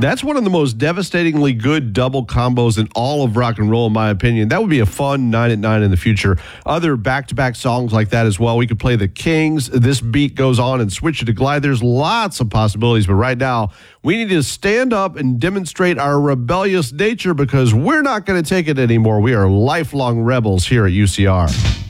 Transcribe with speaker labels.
Speaker 1: That's one of the most devastatingly good double combos in all of rock and roll, in my opinion. That would be a fun 9 at 9 in the future. Other back-to-back songs like that as well. We could play the Kings. This beat goes on and switch it to Glide. There's lots of possibilities, but right now we need to stand up and demonstrate our rebellious nature because we're not going to take it anymore. We are lifelong rebels here at UCR.